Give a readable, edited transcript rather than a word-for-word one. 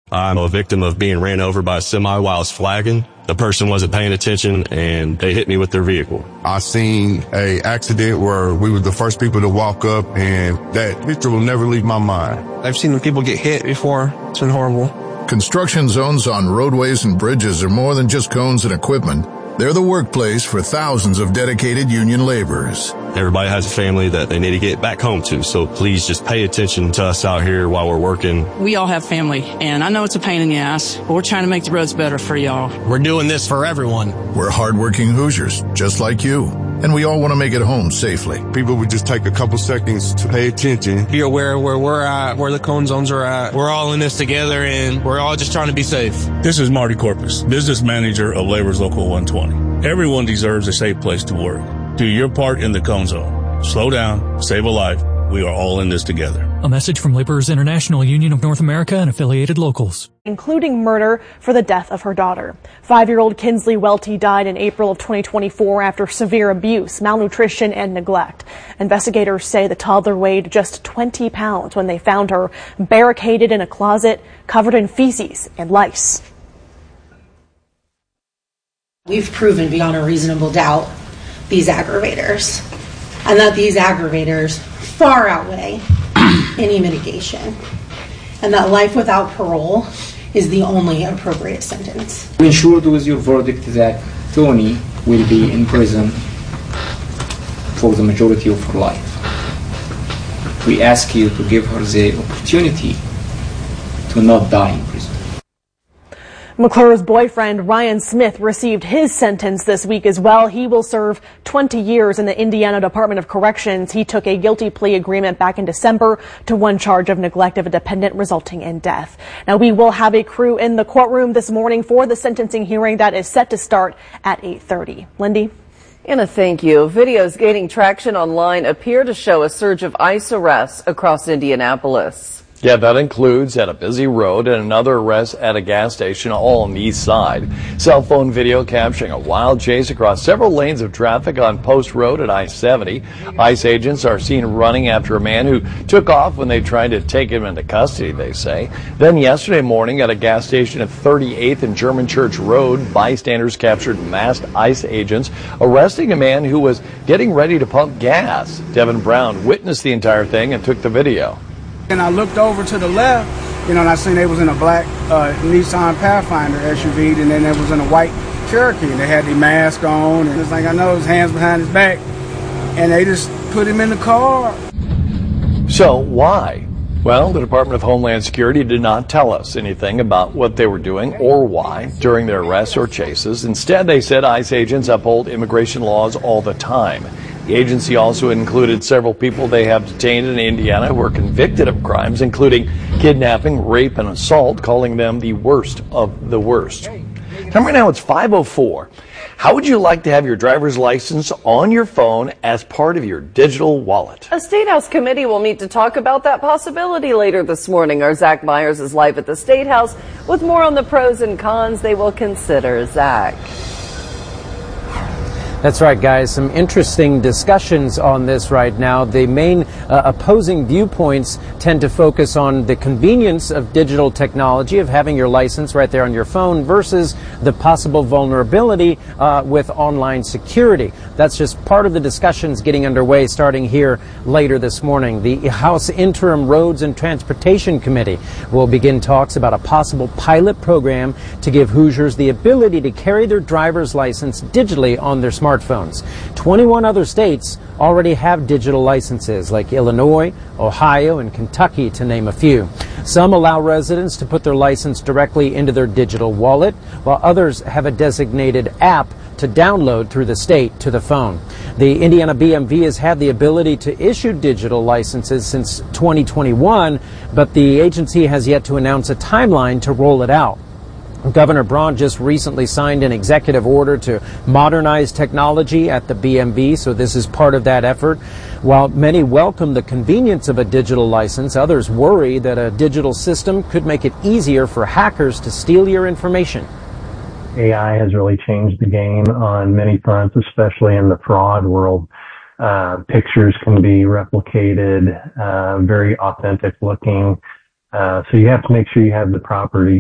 I'm a victim of being ran over by a semi while I was flagging. The person wasn't paying attention and they hit me with their vehicle. I seen a accident where we were the first people to walk up, and that picture will never leave my mind. I've seen people get hit before. It's been horrible. Construction zones on roadways and bridges are more than just cones and equipment. They're the workplace for thousands of dedicated union laborers. Everybody has a family that they need to get back home to, so please just pay attention to us out here while we're working. We all have family, and I know it's a pain in the ass, but we're trying to make the roads better for y'all. We're doing this for everyone. We're hardworking Hoosiers, just like you, and we all want to make it home safely. People would just take a couple seconds to pay attention. Be aware of where we're at, where the cone zones are at. We're all in this together, and we're all just trying to be safe. This is Marty Corpus, business manager of Labor's Local 120. Everyone deserves a safe place to work. Do your part in the cone zone. Slow down, save a life. We are all in this together. A message from Laborers International Union of North America and affiliated locals. Including murder for the death of her daughter. 5-year-old Kinsley Welty died in April of 2024 after severe abuse, malnutrition, and neglect. Investigators say the toddler weighed just 20 pounds when they found her barricaded in a closet covered in feces and lice. We've proven beyond a reasonable doubt these aggravators, and that these aggravators far outweigh any mitigation, and that life without parole is the only appropriate sentence. We ensured with your verdict that Tony will be in prison for the majority of her life. We ask you to give her the opportunity to not die in prison. McClure's boyfriend, Ryan Smith, received his sentence this week as well. He will serve 20 years in the Indiana Department of Corrections. He took a guilty plea agreement back in December to one charge of neglect of a dependent resulting in death. Now, we will have a crew in the courtroom this morning for the sentencing hearing that is set to start at 8:30. Lindy? Anna, thank you. Videos gaining traction online appear to show a surge of ICE arrests across Indianapolis. Yeah, that includes at a busy road and another arrest at a gas station, all on the east side. Cell phone video capturing a wild chase across several lanes of traffic on Post Road at I-70. ICE agents are seen running after a man who took off when they tried to take him into custody, they say. Then yesterday morning at a gas station at 38th and German Church Road, bystanders captured masked ICE agents arresting a man who was getting ready to pump gas. Devin Brown witnessed the entire thing and took the video. And I looked over to the left, and I seen they was in a black Nissan Pathfinder SUV, and then it was in a white Cherokee, and they had the mask on, and it's like, I know his hands behind his back, and they just put him in the car. So why? Well, the Department of Homeland Security did not tell us anything about what they were doing or why during their arrests or chases. Instead, they said ICE agents uphold immigration laws all the time. The agency also included several people they have detained in Indiana who were convicted of crimes, including kidnapping, rape, and assault, calling them the worst of the worst. Time right now, it's 5:04. How would you like to have your driver's license on your phone as part of your digital wallet? A State House committee will meet to talk about that possibility later this morning. Our Zach Myers is live at the State House with more on the pros and cons they will consider. Zach. That's right, guys. Some interesting discussions on this right now. The main opposing viewpoints tend to focus on the convenience of digital technology, of having your license right there on your phone, versus the possible vulnerability with online security. That's just part of the discussions getting underway starting here later this morning. The House Interim Roads and Transportation Committee will begin talks about a possible pilot program to give Hoosiers the ability to carry their driver's license digitally on their smartphones. 21 other states already have digital licenses, like Illinois, Ohio, and Kentucky, to name a few. Some allow residents to put their license directly into their digital wallet, while others have a designated app to download through the state to the phone. The Indiana BMV has had the ability to issue digital licenses since 2021, but the agency has yet to announce a timeline to roll it out. Governor Braun just recently signed an executive order to modernize technology at the BMV, so this is part of that effort. While many welcome the convenience of a digital license, others worry that a digital system could make it easier for hackers to steal your information. AI has really changed the game on many fronts, especially in the fraud world. Pictures can be replicated, very authentic looking. So you have to make sure you have the proper